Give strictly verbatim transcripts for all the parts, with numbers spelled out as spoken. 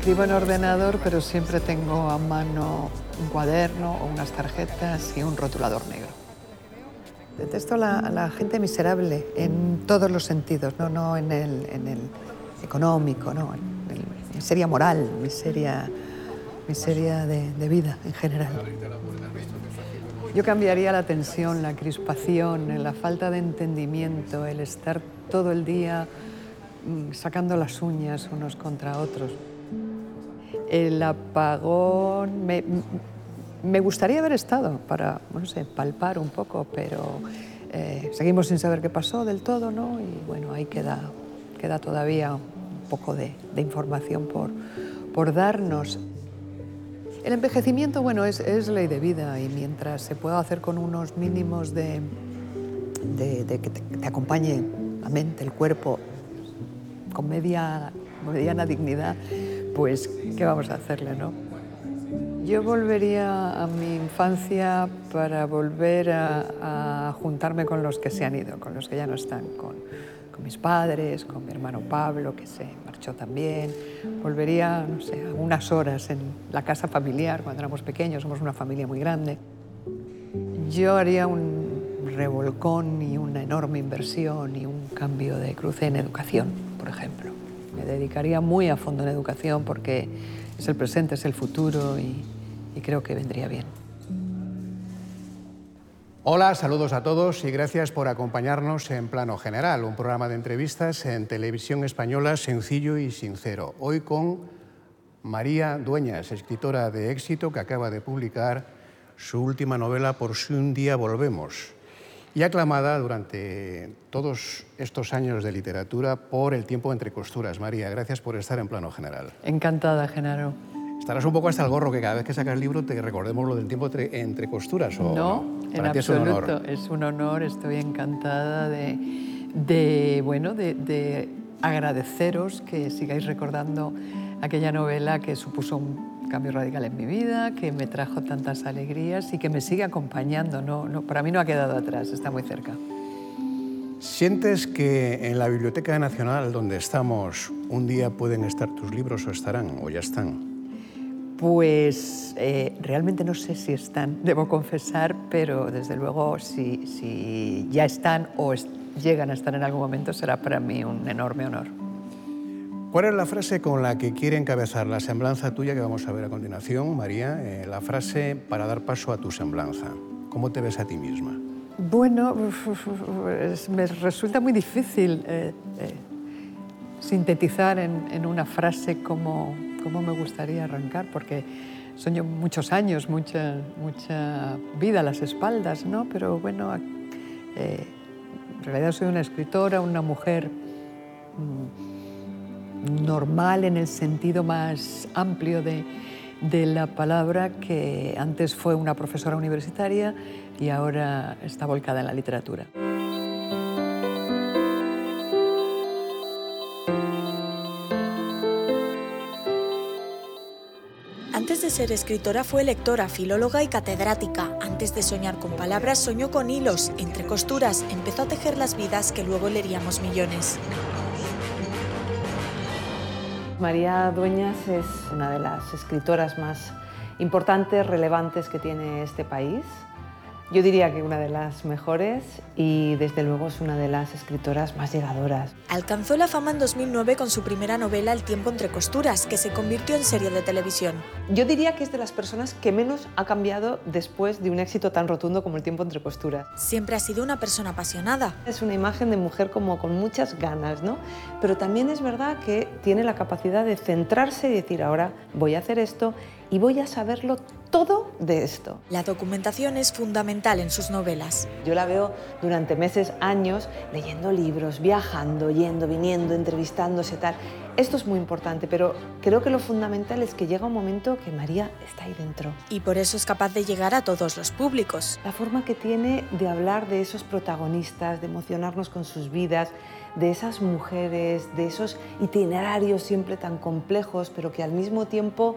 Escribo en ordenador, pero siempre tengo a mano un cuaderno o unas tarjetas y un rotulador negro. Detesto a la, a la gente miserable en todos los sentidos, no, no en, el, en el económico, no, en el, miseria moral, miseria, miseria de, de vida en general. Yo cambiaría la tensión, la crispación, la falta de entendimiento, el estar todo el día mmm, sacando las uñas unos contra otros. El apagón... Me, me gustaría haber estado para, no sé, palpar un poco, pero eh, seguimos sin saber qué pasó del todo, ¿no? Y bueno, ahí queda, queda todavía un poco de, de información por, por darnos. El envejecimiento, bueno, es, es ley de vida y mientras se pueda hacer con unos mínimos de, de, de que te, te acompañe la mente, el cuerpo, con media, mediana dignidad, pues, ¿qué vamos a hacerle, no? Yo volvería a mi infancia para volver a, a juntarme con los que se han ido, con los que ya no están, con, con mis padres, con mi hermano Pablo, que se marchó también. Volvería, no sé, a unas horas en la casa familiar, cuando éramos pequeños, somos una familia muy grande. Yo haría un revolcón y una enorme inversión y un cambio de cruce en educación, por ejemplo. Me dedicaría muy a fondo en educación porque es el presente, es el futuro y, y creo que vendría bien. Hola, saludos a todos y gracias por acompañarnos en Plano General, un programa de entrevistas en televisión española sencillo y sincero. Hoy con María Dueñas, escritora de éxito que acaba de publicar su última novela Por si un día volvemos y aclamada durante todos estos años de literatura por El tiempo entre costuras. María, gracias por estar en Plano General. Encantada, Genaro. Estarás un poco hasta el gorro que cada vez que sacas el libro te recordemos lo del tiempo entre, entre costuras, ¿o no? no? En absoluto. Es un honor, estoy encantada de, de, bueno, de, de agradeceros que sigáis recordando aquella novela que supuso un cambio radical en mi vida, que me trajo tantas alegrías y que me sigue acompañando. No, no, para mí no ha quedado atrás, está muy cerca. ¿Sientes que en la Biblioteca Nacional donde estamos un día pueden estar tus libros o estarán o ya están? Pues eh, realmente no sé si están, debo confesar, pero desde luego si, si ya están o es, llegan a estar en algún momento será para mí un enorme honor. ¿Cuál es la frase con la que quiere encabezar la semblanza tuya que vamos a ver a continuación, María? Eh, la frase para dar paso a tu semblanza. ¿Cómo te ves a ti misma? Bueno, es, me resulta muy difícil eh, eh, sintetizar en, en una frase cómo, cómo me gustaría arrancar, porque son yo muchos años, mucha, mucha vida a las espaldas, ¿no? Pero bueno, eh, en realidad soy una escritora, una mujer mmm, normal en el sentido más amplio de, de la palabra, que antes fue una profesora universitaria y ahora está volcada en la literatura. Antes de ser escritora fue lectora, filóloga y catedrática. Antes de soñar con palabras, soñó con hilos. Entre costuras, empezó a tejer las vidas que luego leeríamos millones. María Dueñas es una de las escritoras más importantes, relevantes que tiene este país. Yo diría que una de las mejores y desde luego es una de las escritoras más llegadoras. Alcanzó la fama en dos mil nueve con su primera novela El tiempo entre costuras, que se convirtió en serie de televisión. Yo diría que es de las personas que menos ha cambiado después de un éxito tan rotundo como El tiempo entre costuras. Siempre ha sido una persona apasionada. Es una imagen de mujer como con muchas ganas, ¿no? Pero también es verdad que tiene la capacidad de centrarse y decir, ahora voy a hacer esto y voy a saberlo todo de esto. La documentación es fundamental en sus novelas. Yo la veo durante meses, años, leyendo libros, viajando, yendo, viniendo, entrevistándose, tal. Esto es muy importante, pero creo que lo fundamental es que llega un momento que María está ahí dentro. Y por eso es capaz de llegar a todos los públicos. La forma que tiene de hablar de esos protagonistas, de emocionarnos con sus vidas, de esas mujeres, de esos itinerarios siempre tan complejos, pero que al mismo tiempo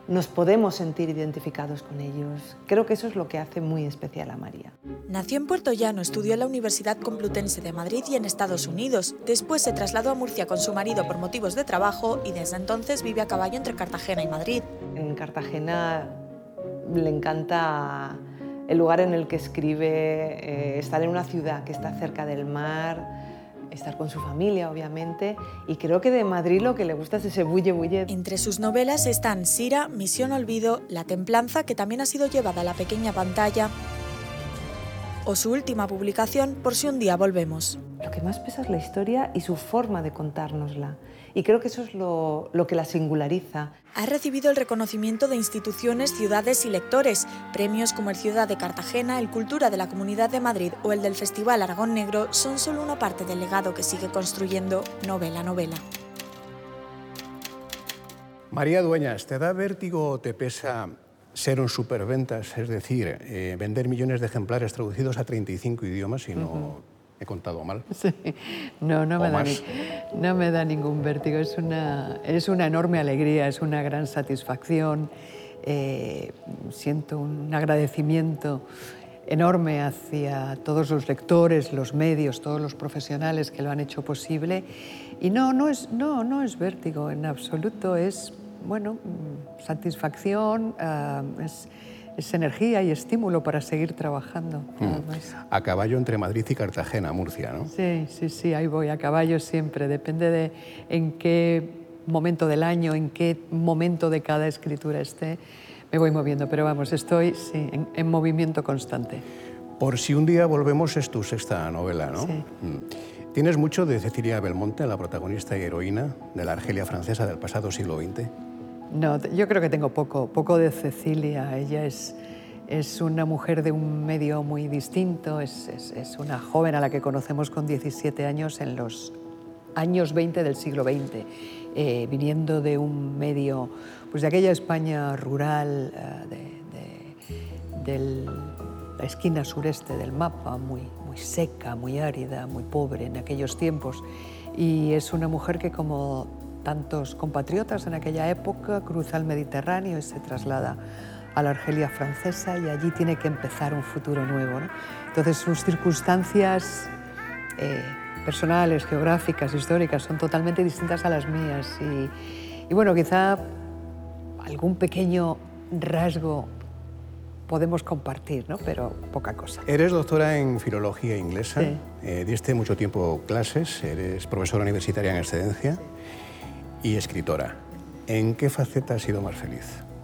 nos podemos sentir identificados con ellos. Creo que eso es lo que hace muy especial a María. Nació en Puerto Llano, estudió en la Universidad Complutense de Madrid y en Estados Unidos. Después se trasladó a Murcia con su marido por motivos de trabajo y desde entonces vive a caballo entre Cartagena y Madrid. En Cartagena le encanta el lugar en el que escribe, eh, estar en una ciudad que está cerca del mar, estar con su familia, obviamente, y creo que de Madrid lo que le gusta es ese bulle bulle. Entre sus novelas están Sira, Misión Olvido, La Templanza, que también ha sido llevada a la pequeña pantalla, o su última publicación, Por si un día volvemos. Lo que más pesa es la historia y su forma de contárnosla, y creo que eso es lo, lo que la singulariza. Ha recibido el reconocimiento de instituciones, ciudades y lectores. Premios como el Ciudad de Cartagena, el Cultura de la Comunidad de Madrid o el del Festival Aragón Negro son solo una parte del legado que sigue construyendo novela a novela. María Dueñas, ¿te da vértigo o te pesa ser un superventas? Es decir, eh, vender millones de ejemplares traducidos a treinta y cinco idiomas y no... Uh-huh. ¿He contado mal? Sí. No, no me, da ni, no me da ningún vértigo. Es una, es una enorme alegría, es una gran satisfacción. Eh, siento un agradecimiento enorme hacia todos los lectores, los medios, todos los profesionales que lo han hecho posible. Y no, no es, no, no es vértigo en absoluto, es, bueno, satisfacción, uh, es... es energía y estímulo para seguir trabajando. Nada más. A caballo entre Madrid y Cartagena, Murcia, ¿no? Sí, sí, sí, ahí voy, a caballo siempre. Depende de en qué momento del año, en qué momento de cada escritura esté, me voy moviendo. Pero vamos, estoy sí, en, en movimiento constante. Por si un día volvemos es tu sexta novela, ¿no? Sí. ¿Tienes mucho de Cecilia Belmonte, la protagonista y heroína de la Argelia francesa del pasado siglo veinte? No, yo creo que tengo poco, poco de Cecilia. Ella es, es una mujer de un medio muy distinto, es, es, es una joven a la que conocemos con diecisiete años en los años veinte del siglo veinte, eh, viniendo de un medio, pues de aquella España rural, uh, de, de, de la esquina sureste del mapa, muy, muy seca, muy árida, muy pobre en aquellos tiempos. Y es una mujer que, como tantos compatriotas en aquella época, cruza el Mediterráneo y se traslada a la Argelia francesa y allí tiene que empezar un futuro nuevo, ¿no? Entonces sus circunstancias eh, personales, geográficas, históricas son totalmente distintas a las mías y, y bueno, quizá algún pequeño rasgo podemos compartir, ¿no? Pero poca cosa. Eres doctora en filología inglesa, sí. eh, diste mucho tiempo clases, eres profesora universitaria en excedencia. Sí. Y escritora. ¿En qué faceta has sido más feliz?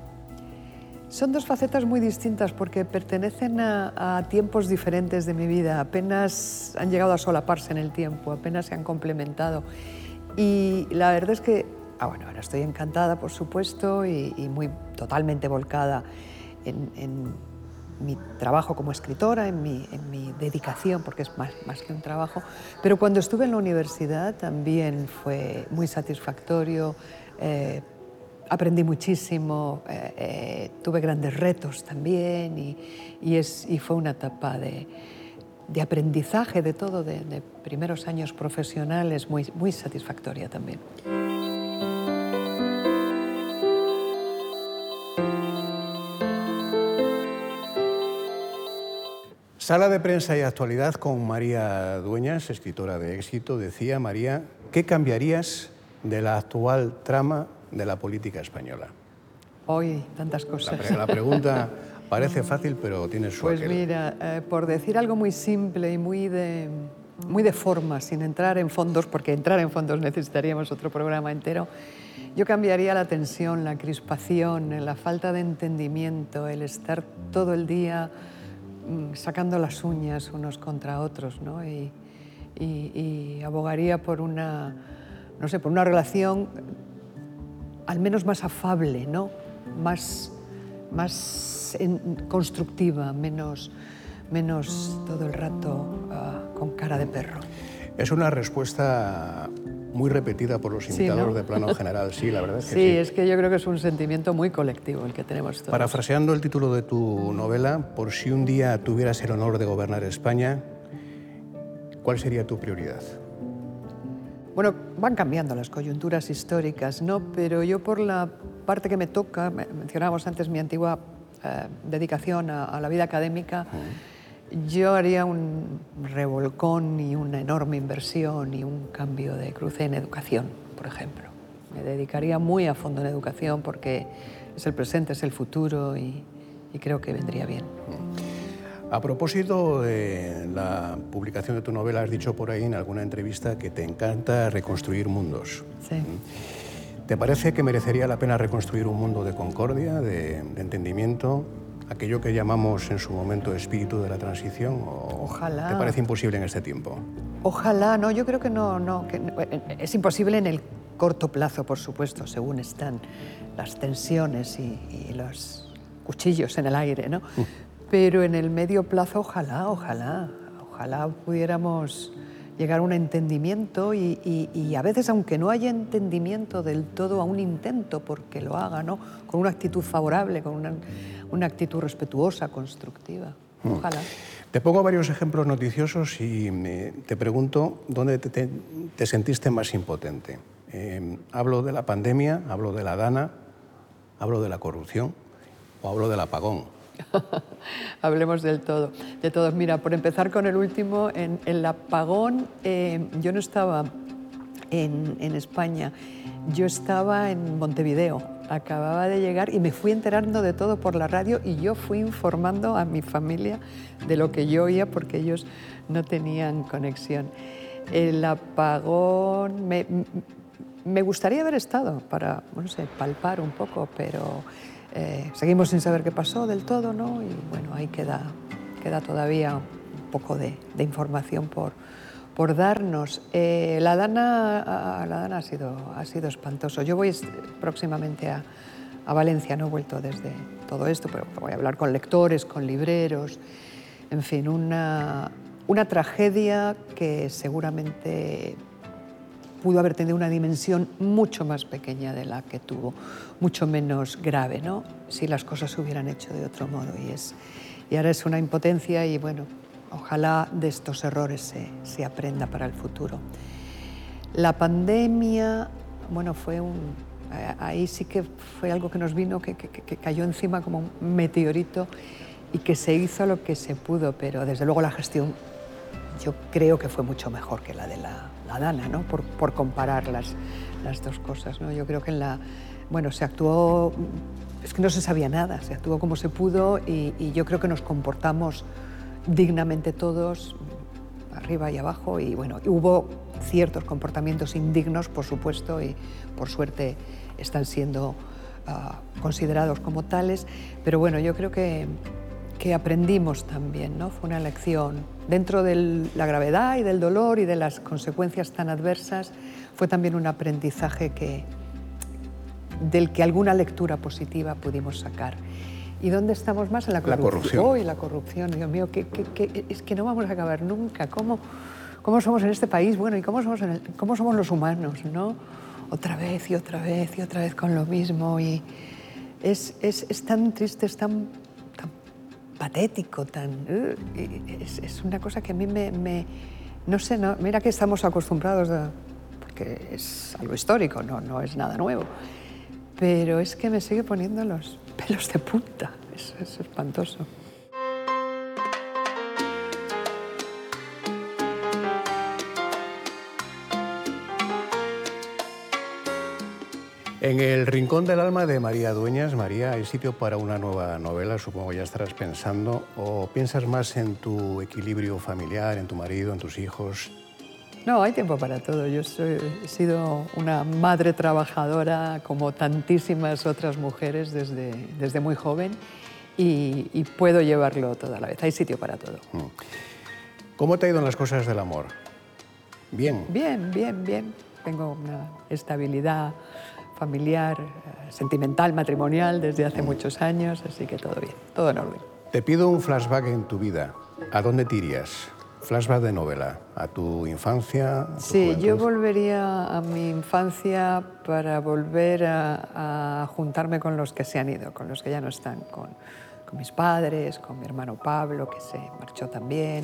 Son dos facetas muy distintas porque pertenecen a, a tiempos diferentes de mi vida. Apenas han llegado a solaparse en el tiempo, apenas se han complementado. Y la verdad es que, ah, bueno, ahora estoy encantada, por supuesto, y, y muy totalmente volcada en, en mi trabajo como escritora, en mi, en mi dedicación, porque es más, más que un trabajo. Pero cuando estuve en la universidad también fue muy satisfactorio, eh, aprendí muchísimo, eh, eh, tuve grandes retos también y, y, es, y fue una etapa de, de aprendizaje de todo, de, de primeros años profesionales muy, muy satisfactoria también. Sala de prensa y actualidad con María Dueñas, escritora de éxito. Decía, María, ¿qué cambiarías de la actual trama de la política española? Hoy, tantas cosas. La, la pregunta parece fácil, pero tiene su Pues aquel. mira, eh, por decir algo muy simple y muy de, muy de forma, sin entrar en fondos, porque entrar en fondos necesitaríamos otro programa entero, yo cambiaría la tensión, la crispación, la falta de entendimiento, el estar todo el día sacando las uñas unos contra otros, ¿no? Y, y, y abogaría por una, no sé, por una relación al menos más afable, ¿no? Más, más en, constructiva, menos, menos todo el rato uh, con cara de perro. Es una respuesta muy repetida por los invitados, sí, ¿no? De Plano General, sí, la verdad es que sí. Sí, es que yo creo que es un sentimiento muy colectivo el que tenemos todos. Parafraseando el título de tu novela, por si un día tuvieras el honor de gobernar España, ¿cuál sería tu prioridad? Bueno, van cambiando las coyunturas históricas, ¿no? Pero yo por la parte que me toca, mencionábamos antes mi antigua eh, dedicación a, a la vida académica, uh-huh. yo haría un revolcón y una enorme inversión y un cambio de cruce en educación, por ejemplo. Me dedicaría muy a fondo en educación porque es el presente, es el futuro y, y creo que vendría bien. A propósito de la publicación de tu novela, has dicho por ahí en alguna entrevista que te encanta reconstruir mundos. Sí. ¿Te parece que merecería la pena reconstruir un mundo de concordia, de, de entendimiento, aquello que llamamos en su momento espíritu de la transición? ¿O Ojalá. ¿Te parece imposible en este tiempo? Ojalá, no, yo creo que no, no, que es imposible en el corto plazo, por supuesto, según están las tensiones y, y los cuchillos en el aire, ¿no? Uh. Pero en el medio plazo, ojalá, ojalá, ojalá pudiéramos llegar a un entendimiento y, y, y a veces, aunque no haya entendimiento del todo, a un intento porque lo haga, ¿no? Con una actitud favorable, con una, una actitud respetuosa, constructiva. Ojalá. Te pongo varios ejemplos noticiosos y me, te pregunto dónde te, te, te sentiste más impotente. Eh, ¿Hablo de la pandemia, hablo de la Dana, hablo de la corrupción o hablo del apagón? Hablemos del todo, de todos. Mira, por empezar con el último, en, en el apagón, eh, yo no estaba en, en España, yo estaba en Montevideo, acababa de llegar y me fui enterando de todo por la radio y yo fui informando a mi familia de lo que yo oía porque ellos no tenían conexión. El apagón, me, me gustaría haber estado para, no sé, palpar un poco, pero... Eh, seguimos sin saber qué pasó del todo, ¿no? Y bueno, ahí queda, queda todavía un poco de, de información por, por darnos. Eh, la Dana, la Dana ha, sido, ha sido espantoso. Yo voy próximamente a, a Valencia, no he vuelto desde todo esto, pero voy a hablar con lectores, con libreros, en fin, una, una tragedia que seguramente pudo haber tenido una dimensión mucho más pequeña de la que tuvo, mucho menos grave, ¿no? Si las cosas se hubieran hecho de otro modo. Y, es, y ahora es una impotencia y, bueno, ojalá de estos errores se, se aprenda para el futuro. La pandemia, bueno, fue un... Ahí sí que fue algo que nos vino, que, que, que cayó encima como un meteorito y que se hizo lo que se pudo, pero desde luego la gestión yo creo que fue mucho mejor que la de la, la Dana, ¿no? Por, por comparar las, las dos cosas, ¿no? Yo creo que en la... Bueno, se actuó... Es que no se sabía nada, se actuó como se pudo y, y yo creo que nos comportamos dignamente todos, arriba y abajo, y bueno, hubo ciertos comportamientos indignos, por supuesto, y por suerte están siendo uh, considerados como tales, pero bueno, yo creo que... que aprendimos también, ¿no? Fue una lección. Dentro de la gravedad y del dolor y de las consecuencias tan adversas, fue también un aprendizaje que, del que alguna lectura positiva pudimos sacar. ¿Y dónde estamos más? En la corrupción. La corrupción. Oh, y la corrupción, Dios mío, que, que, que, es que no vamos a acabar nunca. ¿Cómo, cómo somos en este país? Bueno, ¿y cómo somos, en el, cómo somos los humanos, ¿no? Otra vez y otra vez y otra vez con lo mismo. Y es, es, es tan triste, es tan... patético, tan... Uh, es, es una cosa que a mí me... me no sé, no, mira que estamos acostumbrados a... porque es algo histórico, no, no es nada nuevo, pero es que me sigue poniendo los pelos de punta, es, es espantoso. En el Rincón del Alma de María Dueñas, María, ¿hay sitio para una nueva novela? Supongo ya estarás pensando. ¿O piensas más en tu equilibrio familiar, en tu marido, en tus hijos? No, hay tiempo para todo. Yo soy, he sido una madre trabajadora como tantísimas otras mujeres desde, desde muy joven y, y puedo llevarlo toda la vez. Hay sitio para todo. ¿Cómo te ha ido en las cosas del amor? ¿Bien? Bien, bien, bien. Tengo una estabilidad familiar, sentimental, matrimonial desde hace muchos años, así que todo bien, todo en orden. Te pido un flashback en tu vida. ¿A dónde te irías? Flashback de novela. ¿A tu infancia? A tu sí, juventud? Yo volvería a mi infancia para volver a, a juntarme con los que se han ido, con los que ya no están, con, con mis padres, con mi hermano Pablo, que se marchó también,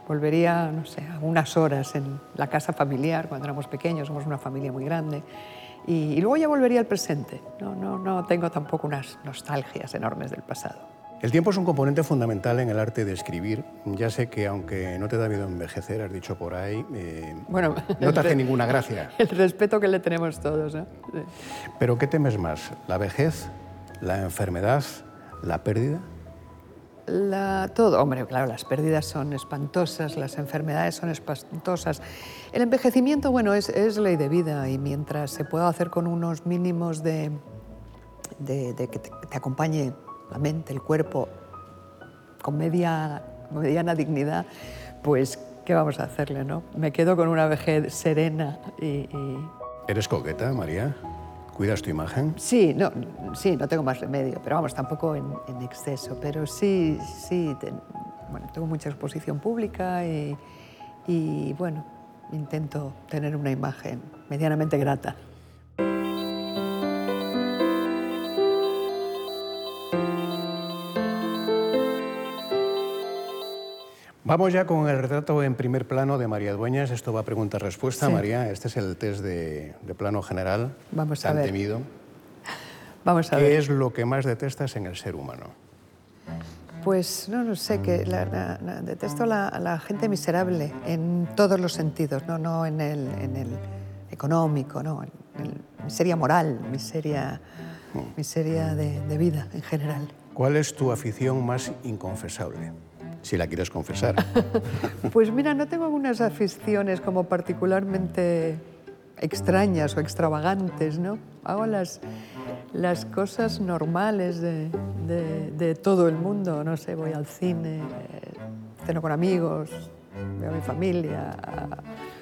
Volvería, no sé, a unas horas en la casa familiar cuando éramos pequeños, somos una familia muy grande. Y, y luego ya volvería al presente. No, no, no tengo tampoco unas nostalgias enormes del pasado. El tiempo es un componente fundamental en el arte de escribir. Ya sé que, aunque no te da miedo envejecer, has dicho por ahí, eh, bueno, no te hace ninguna gracia. El respeto que le tenemos todos, ¿no? Sí. ¿Pero qué temes más? ¿La vejez? ¿La enfermedad? ¿La pérdida? La, todo, hombre, claro, las pérdidas son espantosas, las enfermedades son espantosas. El envejecimiento, bueno, es, es ley de vida y mientras se pueda hacer con unos mínimos de, de, de que te, te acompañe la mente, el cuerpo, con media, mediana dignidad, pues, ¿qué vamos a hacerle, no? Me quedo con una vejez serena y... y... ¿Eres coqueta, María? ¿Cuidas tu imagen? Sí, no, sí, no tengo más remedio, pero vamos, tampoco en, en exceso, pero sí, sí, ten, bueno, tengo mucha exposición pública y, y, bueno, intento tener una imagen medianamente grata. Vamos ya con el retrato en primer plano de María Dueñas. Esto va a pregunta-respuesta. Sí. María, este es el test de, de plano general. Vamos a tan ver. temido. Vamos a ¿Qué ver. es lo que más detestas en el ser humano? Pues no, no sé, que la, la, la, detesto a la, a la gente miserable en todos los sentidos, no, no en, el, en el económico, no, en, en miseria moral, miseria, miseria de, de vida en general. ¿Cuál es tu afición más inconfesable? Si la quieres confesar. Pues mira, no tengo algunas aficiones como particularmente extrañas o extravagantes, ¿no? Hago las, las cosas normales de, de, de todo el mundo, no sé, voy al cine, eh, ceno con amigos, veo a mi familia,